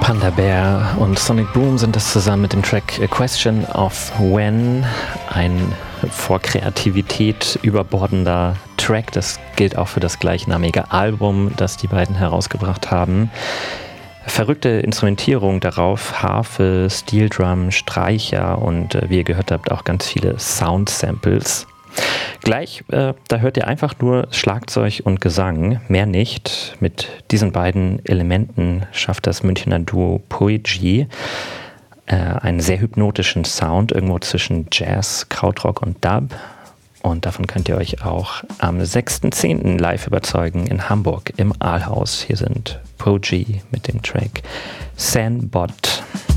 Panda Bear und Sonic Boom sind es zusammen mit dem Track A Question of When, ein vor Kreativität überbordender Track. Das gilt auch für das gleichnamige Album, das die beiden herausgebracht haben. Verrückte Instrumentierung darauf, Harfe, Steel Drum, Streicher und wie ihr gehört habt, auch ganz viele Sound-Samples. Gleich, da hört ihr einfach nur Schlagzeug und Gesang, mehr nicht. Mit diesen beiden Elementen schafft das Münchner Duo Poegy einen sehr hypnotischen Sound, irgendwo zwischen Jazz, Krautrock und Dub. Und davon könnt ihr euch auch am 6.10. live überzeugen in Hamburg im Aalhaus. Hier sind Poegy mit dem Track Sandbot.